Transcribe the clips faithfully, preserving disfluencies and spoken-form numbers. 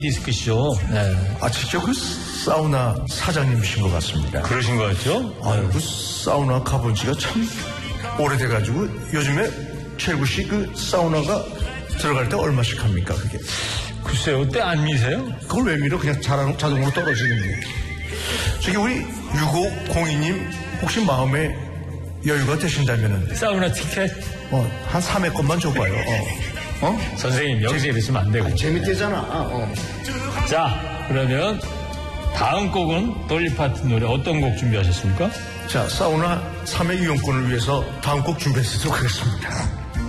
디스크쇼. 네. 아, 직접 그 사우나 사장님이신 것 같습니다. 그러신 거 같죠? 아유, 그 사우나 가본 지가 참 오래돼가지고 요즘에 최일구 씨 그 사우나가 들어갈 때 얼마씩 합니까, 그게? 글쎄요, 때 안 미세요? 그걸 왜 밀어? 그냥 자랑, 자동으로 떨어지는데. 저기 우리 육오공이 님 혹시 마음에 여유가 되신다면은 사우나 티켓? 어, 한 삼 회권만 줘봐요. 어? 어? 선생님, 여기서 이러시면 안 되고. 아니, 재밌대잖아. 어. 자, 그러면 다음 곡은 돌리 파튼 노래 어떤 곡 준비하셨습니까? 자, 사우나 삼 회 이용권을 위해서 다음 곡 준비해드리도록 하겠습니다.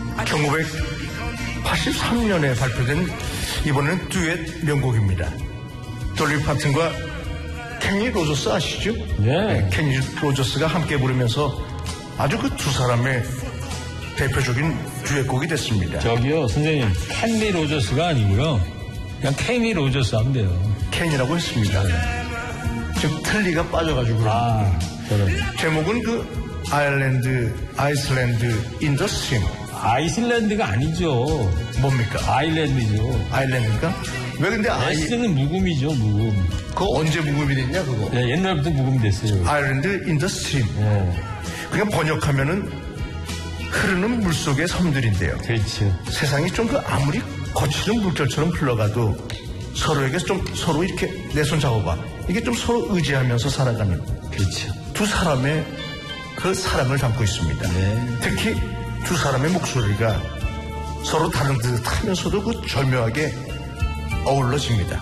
천구백팔십삼 년에 발표된 이번에는 듀엣 명곡입니다. 돌리 파튼과 케니 로저스 아시죠? 네. 케니 로저스가 함께 부르면서 아주 그 두 사람의 대표적인 듀엣곡이 됐습니다. 저기요, 선생님, 캔디 로저스가 아니고요. 그냥 케니 로저스 하면 돼요. 캔이라고 했습니다. 지금 틀리가 빠져가지고. 아, 저런. 제목은 그 아일랜드, 아이슬랜드 인더 스트림. 아이슬란드가 아니죠. 뭡니까? 아일랜드죠. 아일랜드인가? 왜 근데 아이, S는 묵음이죠, 묵음. 그거 언제 묵음이 됐냐, 그거? 네, 옛날부터 묵음 됐어요. 아일랜드 인더 스트림. 네. 그냥 번역하면은 흐르는 물속의 섬들인데요. 그렇죠. 세상이 좀 그 아무리 거칠은 물결처럼 흘러가도 서로에게 좀 서로 이렇게 내 손 잡아봐. 이게 좀 서로 의지하면서 살아가는. 그렇죠. 두 사람의 그 사랑을 담고 있습니다. 네. 특히 두 사람의 목소리가 서로 다른 듯 하면서도 그 절묘하게 어우러집니다.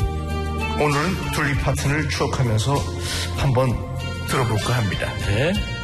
오늘은 둘리 파튼을 추억하면서 한번 들어볼까 합니다. 네.